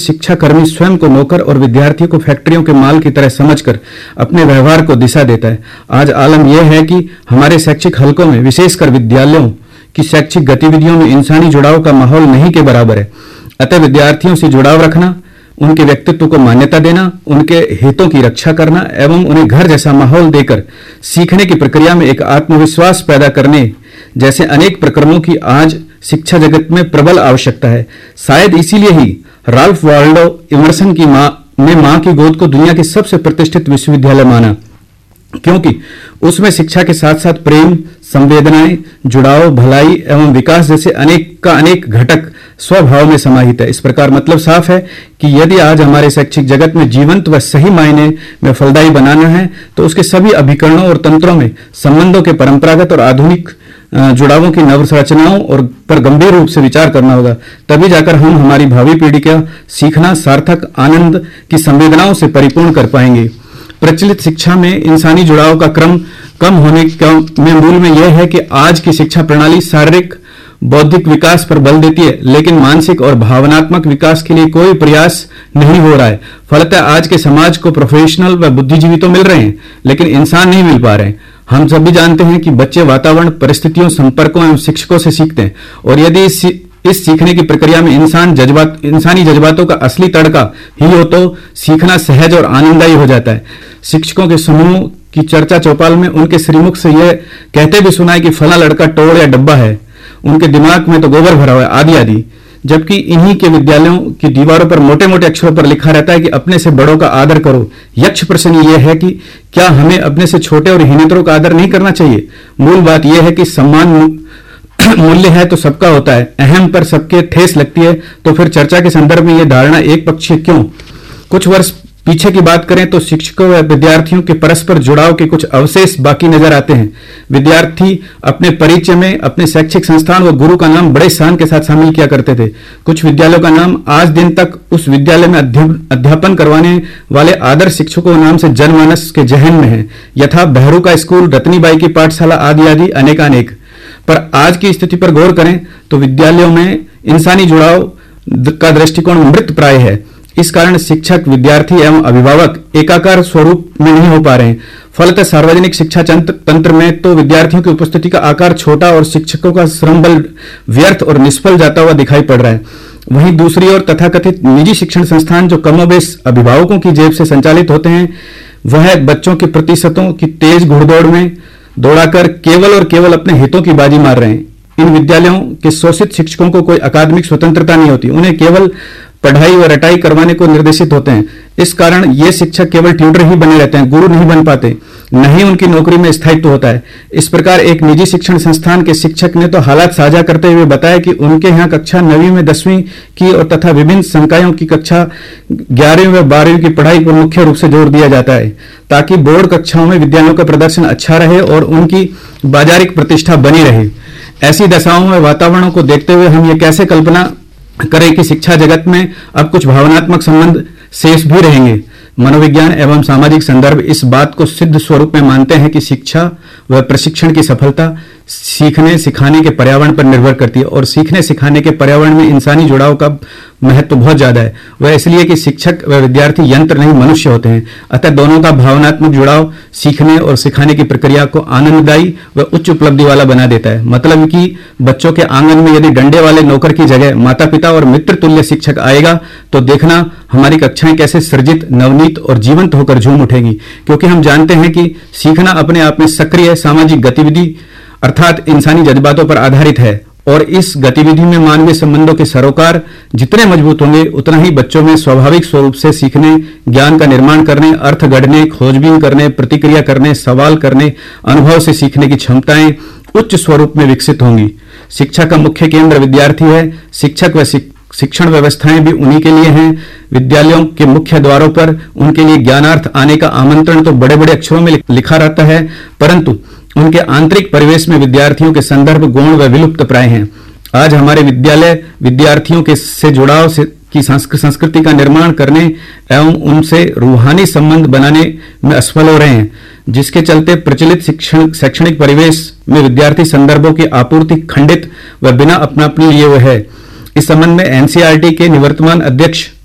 शिक्षा कर्मी स्वयं को नौकर और विद्यार्थियों को फैक्ट्रियों के माल की तरह समझकर अपने व्यवहार को दिशा देता है। आज आलम यह है कि हमारे शैक्षिक हलकों में, विशेषकर विद्यालयों की शैक्षिक गतिविधियों में इंसानी जुड़ाव का माहौल नहीं के बराबर है। अतः विद्यार्थियों से जुड़ाव रखना, उनके व्यक्तित्व को मान्यता देना, उनके हितों की रक्षा करना एवं उन्हें घर जैसा माहौल देकर सीखने की प्रक्रिया में एक आत्मविश्वास पैदा करने जैसे अनेक प्रकरणों की आज शिक्षा जगत में प्रबल आवश्यकता है। शायद इसीलिए ही राल्फ वाल्डो इमर्सन की मां की गोद को दुनिया के सबसे प्रतिष्ठित विश्वविद्यालय माना, क्योंकि उसमें शिक्षा के साथ साथ प्रेम, संवेदनाएं, जुड़ाव, भलाई एवं विकास जैसे अनेक घटक स्वभाव में समाहित है। इस प्रकार मतलब साफ है कि यदि आज हमारे शैक्षिक जगत में जीवंत व सही मायने में फलदायी बनाना है तो उसके सभी अभिकरणों और तंत्रों में संबंधों के परंपरागत और आधुनिक जुड़ावों की नवरचनाओं और पर गंभीर रूप से विचार करना होगा। तभी जाकर हम हमारी भावी पीढ़ी का सीखना सार्थक, आनंद की संवेदनाओं से परिपूर्ण कर पाएंगे। प्रचलित शिक्षा में इंसानी जुड़ाव का क्रम कम होने में मूल में यह है कि आज की शिक्षा प्रणाली शारीरिक बौद्धिक विकास पर बल देती है, लेकिन मानसिक और भावनात्मक विकास के लिए कोई प्रयास नहीं हो रहा है। फलतः आज के समाज को प्रोफेशनल व बुद्धिजीवी तो मिल रहे हैं, लेकिन इंसान नहीं मिल पा रहे हैं। हम सभी जानते हैं कि बच्चे वातावरण, परिस्थितियों, संपर्कों एवं शिक्षकों से सीखते हैं, और यदि इस सीखने की प्रक्रिया में इंसानी जज्बातों का असली तड़का ही हो तो सीखना सहज और आनंददायी हो जाता है। शिक्षकों के समूह की चर्चा चौपाल में उनके श्रीमुख से यह कहते भी सुना है कि फला लड़का टोड़ या डब्बा है, उनके दिमाग में तो गोबर भरा हुआ है, आदि आदि। जबकि इन्हीं के विद्यालयों की दीवारों पर मोटे मोटे अक्षरों पर लिखा रहता है कि अपने से बड़ों का आदर करो। यक्ष प्रश्न यह है कि क्या हमें अपने से छोटे और हीनतरों का आदर नहीं करना चाहिए? मूल बात यह है कि सम्मान मूल्य है तो सबका होता है, अहम पर सबके ठेस लगती है, तो फिर चर्चा के संदर्भ में यह धारणा एक पक्षीय क्यों? कुछ वर्ष पीछे की बात करें तो शिक्षकों व विद्यार्थियों के परस्पर जुड़ाव के कुछ अवशेष बाकी नजर आते हैं। विद्यार्थी अपने परिचय में अपने शैक्षिक संस्थान व गुरु का नाम बड़े शान के साथ शामिल किया करते थे। कुछ विद्यालयों का नाम आज दिन तक उस विद्यालय में अध्यापन करवाने वाले आदर्श शिक्षकों के नाम से जनमानस के जहन में है, यथा बहरू का स्कूल, रत्नीबाई की पाठशाला आदि आदि अनेकानेक। पर आज की स्थिति पर गौर करें तो विद्यालयों में इंसानी जुड़ाव का दृष्टिकोण मृत प्राय है। इस कारण शिक्षक, विद्यार्थी एवं अभिभावक एकाकार स्वरूप में नहीं हो पा रहे हैं। फलतः सार्वजनिक शिक्षा तंत्र में तो विद्यार्थियों की उपस्थिति का आकार छोटा और शिक्षकों का श्रम बल व्यर्थ और निष्फल जाता हुआ दिखाई पड़ रहा है। वहीं दूसरी ओर तथाकथित निजी शिक्षण संस्थान जो कमोबेश अभिभावकों की जेब से संचालित होते हैं, वह बच्चों के प्रतिशतों की तेज घुड़दौड़ में दौड़ाकर केवल और केवल अपने हितों की बाजी मार रहे हैं। इन विद्यालयों के शोषित शिक्षकों को कोई अकादमिक स्वतंत्रता नहीं होती, उन्हें केवल पढ़ाई व रटाई करवाने को निर्देशित होते हैं। इस कारण ये शिक्षक केवल ट्यूटर ही बने रहते हैं, गुरु नहीं बन पाते, न ही उनकी नौकरी में स्थायित्व होता है। इस प्रकार एक निजी शिक्षण संस्थान के शिक्षक ने तो हालात साझा करते हुए बताया कि उनके यहाँ कक्षा 9वीं में 10वीं की और तथा विभिन्न संकायों की कक्षा 11वीं व 12वीं की पढ़ाई पर मुख्य रूप से जोर दिया जाता है, ताकि बोर्ड कक्षाओं में विद्यालयों का प्रदर्शन अच्छा रहे और उनकी बाजारिक प्रतिष्ठा बनी रहे। ऐसी दशाओं में वातावरणों को देखते हुए हम ये कैसे कल्पना करें कि शिक्षा जगत में अब कुछ भावनात्मक संबंध शेष भी रहेंगे। मनोविज्ञान एवं सामाजिक संदर्भ इस बात को सिद्ध स्वरूप में मानते हैं कि शिक्षा व प्रशिक्षण की सफलता सीखने सिखाने के पर्यावरण पर निर्भर करती है, और सीखने सिखाने के पर्यावरण में इंसानी जुड़ाव का महत्व बहुत ज्यादा है। वह इसलिए कि शिक्षक व विद्यार्थी यंत्र नहीं मनुष्य होते हैं, अतः दोनों का भावनात्मक जुड़ाव सीखने और सिखाने की प्रक्रिया को आनंददायी व उच्च उपलब्धि वाला बना देता है। मतलब कि बच्चों के आंगन में यदि डंडे वाले नौकर की जगह माता पिता और मित्र तुल्य शिक्षक आएगा तो देखना हमारी कक्षाएं कैसे सृजित, नवनीत और जीवंत होकर झूम उठेगी, क्योंकि हम जानते हैं कि सीखना अपने आप में सक्रिय सामाजिक गतिविधि अर्थात इंसानी जज्बातों पर आधारित है, और इस गतिविधि में मानवीय संबंधों के सरोकार जितने मजबूत होंगे उतना ही बच्चों में स्वाभाविक स्वरूप से सीखने, ज्ञान का निर्माण करने, अर्थ गढ़ने, खोजबीन करने, प्रतिक्रिया करने, सवाल करने, अनुभव से सीखने की क्षमताएं उच्च स्वरूप में विकसित होंगी। शिक्षा का मुख्य केंद्र विद्यार्थी है। शिक्षक व शिक्षण व्यवस्थाएं भी उन्हीं के लिए हैं। विद्यालयों के मुख्य द्वारों पर उनके लिए ज्ञानार्थ आने का आमंत्रण तो बड़े बड़े अक्षरों में लिखा रहता है, परंतु उनके आंतरिक परिवेश में विद्यार्थियों के संदर्भ गौण व विलुप्त प्राय हैं। आज हमारे विद्यालय विद्यार्थियों के से जुड़ाव की संस्कृति का निर्माण करने एवं उनसे रूहानी संबंध बनाने में असफल हो रहे हैं, जिसके चलते प्रचलित शैक्षणिक परिवेश में विद्यार्थी संदर्भों की आपूर्ति खंडित व बिना अपनापन लिए हुए है। इस संबंध में एनसीईआरटी के निवर्तमान अध्यक्ष